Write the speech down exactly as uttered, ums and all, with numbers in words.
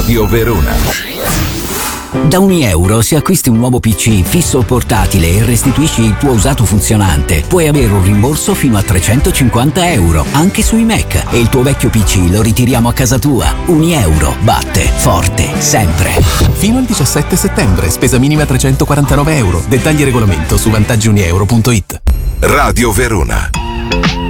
Radio Verona. Da ogni euro, se acquisti un nuovo P C fisso o portatile e restituisci il tuo usato funzionante, puoi avere un rimborso fino a trecentocinquanta euro, anche sui Mac, e il tuo vecchio P C lo ritiriamo a casa tua. Ogni euro batte forte, sempre. Fino al diciassette settembre, spesa minima trecentoquarantanove euro. Dettagli e regolamento su vantaggi unieuro punto it. Radio Verona.